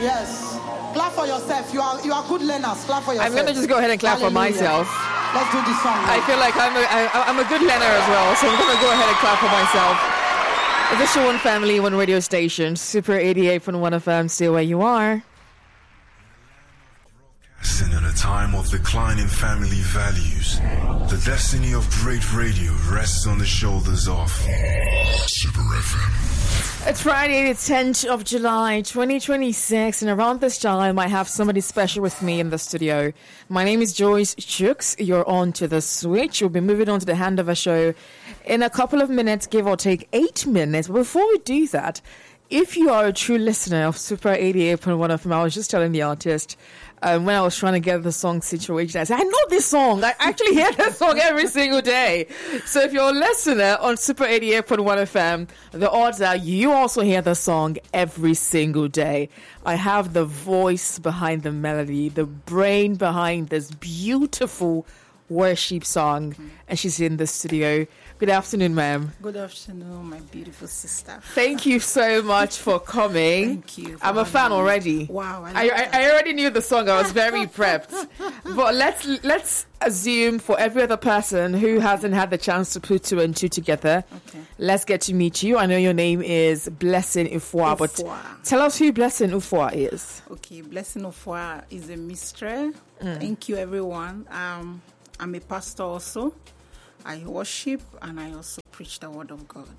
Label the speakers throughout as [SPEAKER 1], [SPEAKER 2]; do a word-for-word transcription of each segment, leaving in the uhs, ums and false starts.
[SPEAKER 1] Yes. Clap for yourself. You are you are good learners. Clap for yourself.
[SPEAKER 2] I'm going to just go ahead and clap
[SPEAKER 1] Hallelujah.
[SPEAKER 2] for myself.
[SPEAKER 1] Let's do this song.
[SPEAKER 2] I feel like I'm a, I, I'm a good learner as well, so I'm going to go ahead and clap for myself. It's a One Family, One radio station, Super eighty-eight point one F M, stay where you are.
[SPEAKER 3] In a time of declining family values, the destiny of great radio rests on the shoulders of Super F M.
[SPEAKER 2] It's Friday, the tenth of July, twenty twenty-six, and around this time, I have somebody special with me in the studio. My name is Joyce Chooks. You're on to the switch. We'll be moving on to the handover show in a couple of minutes, give or take eight minutes. But before we do that, if you are a true listener of Super eighty-eight point one F M, I was just telling the artist, Um, when I was trying to get the song situation, I said, I know this song. I actually hear that song every single day. So if you're a listener on Super eighty-eight point one F M, the odds are you also hear the song every single day. I have the voice behind the melody, the brain behind this beautiful worship song, and she's in the studio. Good afternoon, ma'am.
[SPEAKER 4] Good afternoon, my beautiful sister.
[SPEAKER 2] Thank you so much for coming.
[SPEAKER 4] Thank you.
[SPEAKER 2] I'm a fan
[SPEAKER 4] me.
[SPEAKER 2] already.
[SPEAKER 4] Wow, I,
[SPEAKER 2] I, I, I already knew the song. I was very prepped. But let's let's assume for every other person who hasn't had the chance to put two and two together,
[SPEAKER 4] okay.
[SPEAKER 2] Let's get to meet you. I know your name is Blessing Ufwa, but tell us who Blessing Ufwa is.
[SPEAKER 4] Okay, Blessing Ufwa is a mystery. Mm. Thank you, everyone. Um, I'm a pastor also. I worship and I also preach the word of God.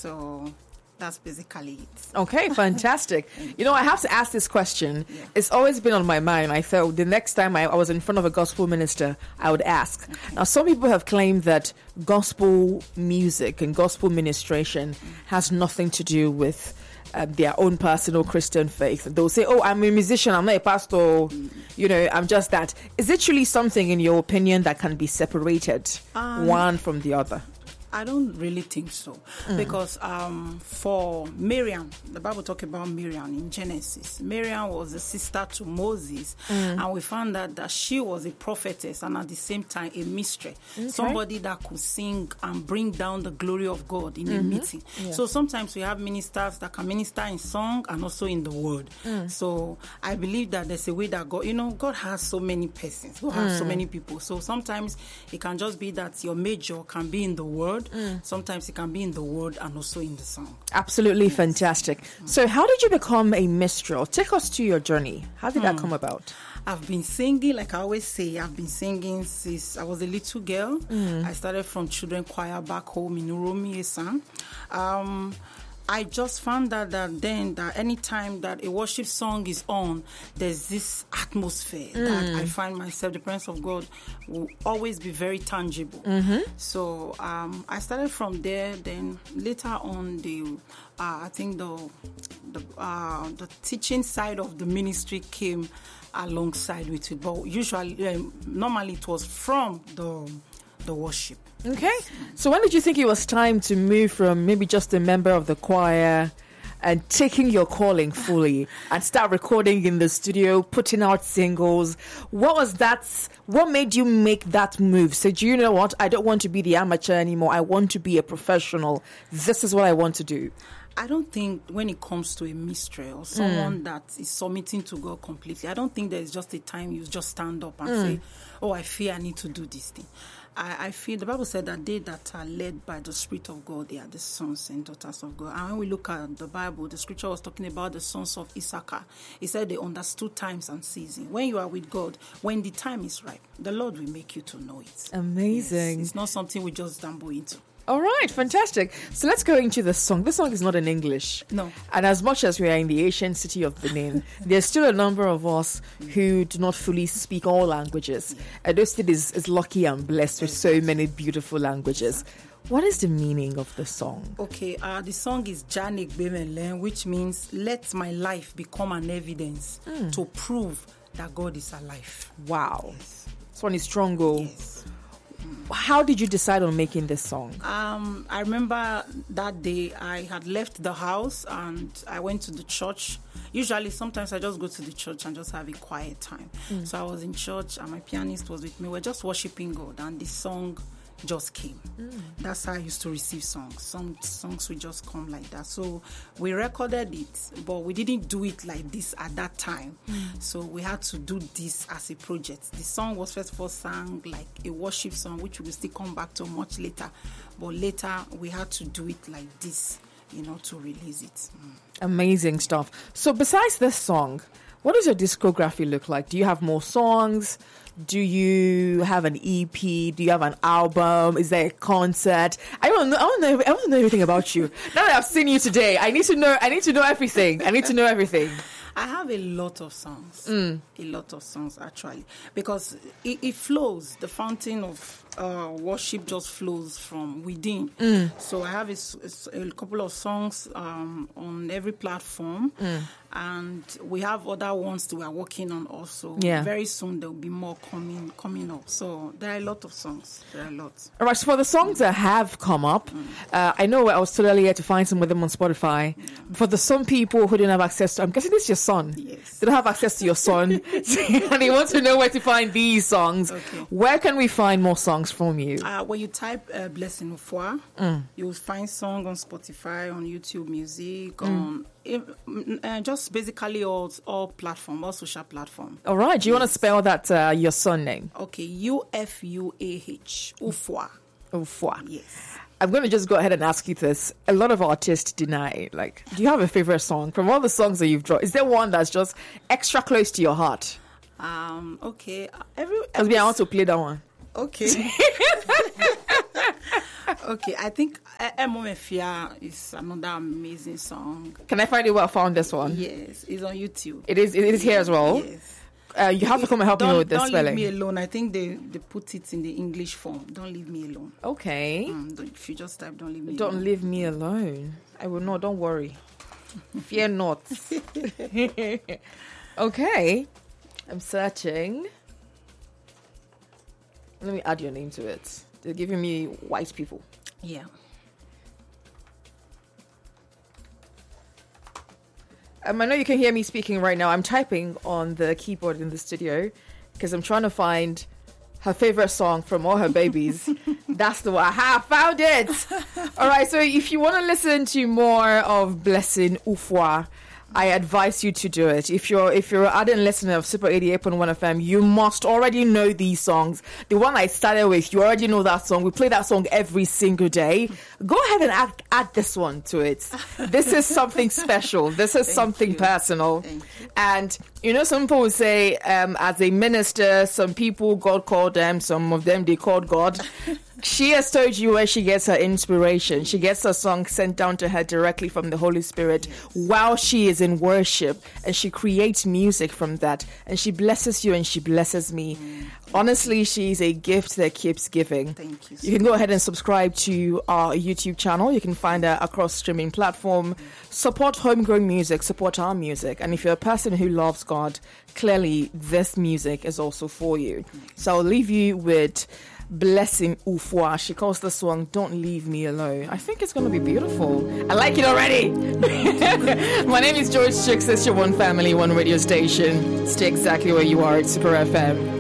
[SPEAKER 4] So that's basically it.
[SPEAKER 2] Okay, fantastic. you. you know, I have to ask this question.
[SPEAKER 4] Yeah.
[SPEAKER 2] It's always been on my mind. I thought the next time I, I was in front of a gospel minister, I would ask. Okay. Now, some people have claimed that gospel music and gospel ministration mm. has nothing to do with Uh, their own personal Christian faith. They'll say, oh, I'm a musician, I'm not a pastor, you know, I'm just that. Is it truly something, in your opinion, that can be separated um, one from the other?
[SPEAKER 4] I don't really think so. Mm. Because um, for Miriam, the Bible talks about Miriam in Genesis. Miriam was a sister to Moses. Mm. And we found out that she was a prophetess and at the same time a mystery. Okay. Somebody that could sing and bring down the glory of God in mm-hmm. a meeting. Yeah. So sometimes we have ministers that can minister in song and also in the word. Mm. So I believe that there's a way that God, you know, God has so many persons. God has mm. so many people. So sometimes it can just be that your major can be in the word. Mm. Sometimes it can be in the word and also in the song.
[SPEAKER 2] Absolutely yes. Fantastic. Mm. So how did you become a minstrel? Take us to your journey. How did mm. that come about?
[SPEAKER 4] I've been singing, like I always say, I've been singing since I was a little girl. Mm. I started from children choir back home in Uromi Esan. Um I just found out that then that anytime that a worship song is on, there's this atmosphere mm. that I find myself, the presence of God will always be very tangible. Mm-hmm. So um, I started from there. Then later on, the uh, I think the the, uh, the teaching side of the ministry came alongside with it. But usually, uh, normally it was from the the worship.
[SPEAKER 2] Okay. So when did you think it was time to move from maybe just a member of the choir and taking your calling fully and start recording in the studio, putting out singles? What was that? What made you make that move? So do you know what? I don't want to be the amateur anymore. I want to be a professional. This is what I want to do.
[SPEAKER 4] I don't think when it comes to a mystery or someone mm. that is submitting to God completely, I don't think there's just a time you just stand up and mm. say, oh, I feel I need to do this thing. I, I feel the Bible said that they that are led by the Spirit of God, they are the sons and daughters of God. And when we look at the Bible, the scripture was talking about the sons of Issachar. It said they understood times and seasons. When you are with God, when the time is right, the Lord will make you to know it.
[SPEAKER 2] Amazing.
[SPEAKER 4] Yes, it's not something we just stumble into.
[SPEAKER 2] All right, fantastic. So let's go into the song. This song is not in English.
[SPEAKER 4] No.
[SPEAKER 2] And as much as we are in the ancient city of Benin, there's still a number of us who do not fully speak all languages. Yeah. Edo State is, is lucky and blessed with so many beautiful languages. What is the meaning of the song?
[SPEAKER 4] Okay, uh, the song is Janik Bemelen, which means let my life become an evidence mm. to prove that God is alive.
[SPEAKER 2] Wow. Yes. This one is strong. Oh.
[SPEAKER 4] Yes.
[SPEAKER 2] How did you decide on making this song?
[SPEAKER 4] Um, I remember that day I had left the house and I went to the church. Usually, sometimes I just go to the church and just have a quiet time. Mm. So I was in church and my pianist was with me. We were just worshiping God and the song just came. Mm. That's how I used to receive songs. Some songs would just come like that. So we recorded it, but we didn't do it like this at that time. Mm. So we had to do this as a project. The song was first of all sang like a worship song, which we will still come back to much later. But later we had to do it like this, you know, to release it. Mm.
[SPEAKER 2] Amazing stuff. So besides this song, what does your discography look like? Do you have more songs? Do you have an E P? Do you have an album? Is there a concert? I don't know. I don't know. I don't know everything about you. Now that I've seen you today, I need to know. I need to know everything. I need to know everything.
[SPEAKER 4] I have a lot of songs.
[SPEAKER 2] Mm.
[SPEAKER 4] A lot of songs, actually, because it, it flows. The fountain of uh, worship just flows from within. Mm. So I have a, a couple of songs um, on every platform. Mm. And we have other ones that we are working on also.
[SPEAKER 2] Yeah.
[SPEAKER 4] Very soon there will be more coming coming up. So there are a lot of songs. There are a lot.
[SPEAKER 2] All right, so for the songs that have come up, mm. uh, I know I was told earlier to find some of them on Spotify. Yeah. For the some people who didn't have access to, I'm guessing this is your son.
[SPEAKER 4] Yes.
[SPEAKER 2] They don't have access to your son. And they want to know where to find these songs.
[SPEAKER 4] Okay.
[SPEAKER 2] Where can we find more songs from you?
[SPEAKER 4] Uh, when you type uh, Blessing Ufwa, mm. you'll find songs on Spotify, on YouTube Music, mm. on... Uh, just basically all all platform, all social platform.
[SPEAKER 2] All right. Do you yes. want to spell that uh, your son name?
[SPEAKER 4] Okay, U F U A H, Ufwa.
[SPEAKER 2] Ufwa.
[SPEAKER 4] Yes.
[SPEAKER 2] I'm going to just go ahead and ask you this. A lot of artists deny. Like, do you have a favorite song from all the songs that you've dropped? Is there one that's just extra close to your heart?
[SPEAKER 4] Um. Okay. Every.
[SPEAKER 2] every I want to play that one.
[SPEAKER 4] Okay. Okay, I think Emomefia is another amazing song.
[SPEAKER 2] Can I find it where I found this one?
[SPEAKER 4] Yes, it's on YouTube.
[SPEAKER 2] It is. It is here as well.
[SPEAKER 4] Yes.
[SPEAKER 2] Uh, you have to come and help
[SPEAKER 4] don't,
[SPEAKER 2] me with the
[SPEAKER 4] don't
[SPEAKER 2] spelling.
[SPEAKER 4] Don't leave me alone. I think they, they put it in the English form. Don't leave me alone.
[SPEAKER 2] Okay.
[SPEAKER 4] Um, don't, if you just type, don't leave me
[SPEAKER 2] don't
[SPEAKER 4] alone.
[SPEAKER 2] Don't leave me alone. I will not. Don't worry. Fear not. Okay. I'm searching. Let me add your name to it. They're giving me white people.
[SPEAKER 4] Yeah.
[SPEAKER 2] Um, I know you can hear me speaking right now. I'm typing on the keyboard in the studio because I'm trying to find her favorite song from all her babies. That's the one. Aha, found it. All right. So if you want to listen to more of Blessing Ufwa, I advise you to do it. If you're if you're an ardent listener of Super eighty-eight point one F M, you must already know these songs. The one I started with, you already know that song. We play that song every single day. Go ahead and add, add this one to it. This is something special. This is
[SPEAKER 4] Thank
[SPEAKER 2] something
[SPEAKER 4] you.
[SPEAKER 2] personal.
[SPEAKER 4] Thank you.
[SPEAKER 2] And, you know, some people would say, um, as a minister, some people, God called them. Some of them, they called God. She has told you where she gets her inspiration. She gets her song sent down to her directly from the Holy Spirit, yes, while she is in worship, and she creates music from that, and she blesses you and she blesses me. Mm. Honestly, she's a gift that keeps giving.
[SPEAKER 4] Thank you. So
[SPEAKER 2] you can go ahead and subscribe to our YouTube channel. You can find her across streaming platform. Mm. Support homegrown music, support our music. And if you're a person who loves God, clearly this music is also for you. Mm. So I'll leave you with Blessing Ufwa. She calls the song Don't Leave Me Alone. I think it's going to be beautiful. I like it already. My name is George Chooks. It's your one family, one radio station. Stay exactly where you are at Super F M.